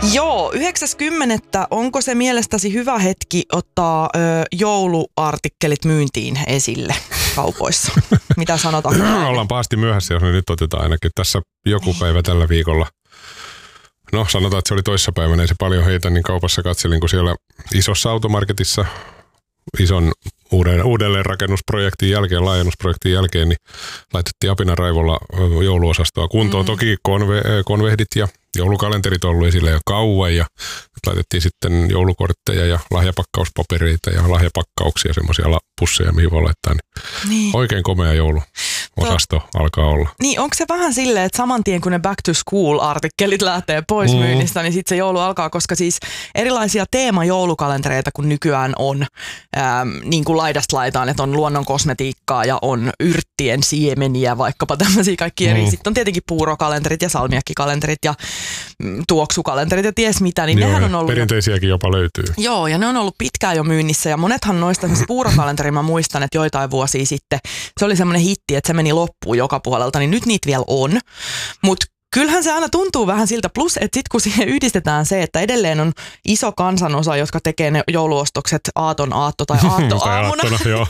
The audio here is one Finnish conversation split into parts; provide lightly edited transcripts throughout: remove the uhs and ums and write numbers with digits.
Joo, 9.10. Onko se mielestäsi hyvä hetki ottaa jouluartikkelit myyntiin esille kaupoissa? Mitä sanotaan? Ollaan pahasti myöhässä, jos ne nyt otetaan ainakin tässä joku päivä tällä viikolla. No sanotaan, että se oli toissapäivänä, ei se paljon heitä, niin kaupassa katselin, kun siellä isossa automarketissa ison uudelleenrakennusprojektin jälkeen, laajennusprojektin jälkeen, niin laitettiin apina raivolla jouluosastoa kuntoon. Toki konvehdit ja joulukalenterit on ollut esillä jo kauan ja laitettiin sitten joulukortteja ja lahjapakkauspapereita ja lahjapakkauksia, semmoisia pusseja, mihin voi laittaa. Niin. Oikein komea jouluosasto alkaa olla. Niin, onko se vähän silleen, että saman tien kun ne back to school artikkelit lähtee pois myynnistä, niin sitten se joulu alkaa, koska siis erilaisia teemajoulukalentereita kun nykyään on niin kuin laidasta laitaan, että on luonnon kosmetiikkaa ja on yrttien siemeniä, vaikkapa tämmöisiä kaikki eri. Sitten on tietenkin puurokalenterit ja salmiakkikalenterit ja tuoksukalenterit ja ties mitä, niin nehän on ollut... Perinteisiäkin jopa löytyy. Joo, ja ne on ollut pitkään jo myynnissä ja monethan noista, esimerkiksi puurokalenterin mä muistan, että joitain vuosia sitten se oli semmoinen hitti, että se meni loppuun joka puolelta, niin nyt niitä vielä on, mutta kyllähän se aina tuntuu vähän siltä, plus että sitten kun siihen yhdistetään se, että edelleen on iso kansanosa, jotka tekee ne jouluostokset aatto tai aattoaamuna,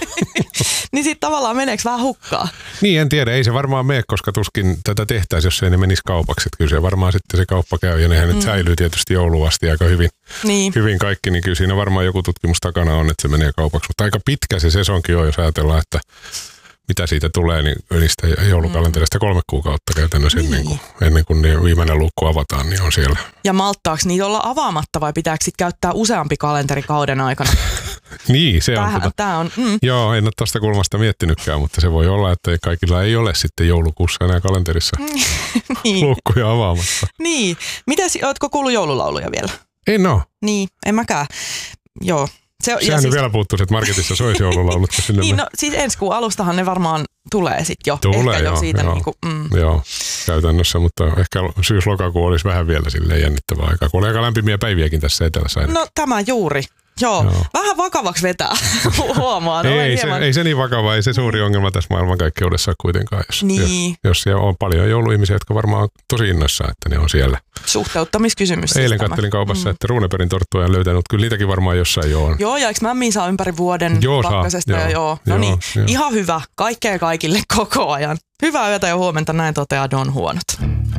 niin sitten tavallaan meneekö vähän hukkaa? Niin, en tiedä, ei se varmaan mene, koska tuskin tätä tehtäisiin, jos ei ne menisi kaupaksi. Että kyllä se varmaan sitten se kauppa käy ja nehän nyt säilyy tietysti jouluun asti aika hyvin kaikki, niin kyllä siinä varmaan joku tutkimus takana on, että se menee kaupaksi. Mutta aika pitkä se sesonkin on, jos ajatellaan, että mitä siitä tulee, niin niistä joulukalenterista 3 kuukautta käytännössä ennen kuin viimeinen luukku avataan, niin on siellä. Ja malttaako niitä olla avaamatta vai pitääkö sitten käyttää useampi kalenteri kauden aikana? Niin, se on. Joo, en ole tuosta kulmasta miettinytkään, mutta se voi olla, että kaikilla ei ole sitten joulukuussa enää kalenterissa luukkuja avaamatta. Niin. Mites, ootko kuullut joululauluja vielä? En ole. Niin, en mäkään. Joo. Sehän siis vielä puuttuisi, että marketissa soisi joululaulut. Niin, no siis ensi kuun alustahan ne varmaan tulee sitten jo. Tulee, ehkä joo. Jo siitä Joo, käytännössä, mutta ehkä syys-lokakuu olisi vähän vielä silleen jännittävää aikaa, kun oli aika lämpimiä päiviäkin tässä etelässä ainakin. No tämä juuri. Joo, vähän vakavaksi vetää, huomaan. Ei se niin vakava, ei se suuri ongelma tässä maailmankaikkeudessa ole kuitenkaan, jos siellä on paljon jouluihmisiä, jotka varmaan on tosi innoissaan, että ne on siellä. Suhteuttamiskysymys. Eilen kattelin kaupassa, että Runebergin torttuja on löytänyt, kyllä niitäkin varmaan jossain jo on. Joo, ja eikö mämmiin saa ympäri vuoden pakkasesta? No niin, ihan hyvä, kaikkea kaikille koko ajan. Hyvää yötä ja huomenta, näin toteaa Don Huonot.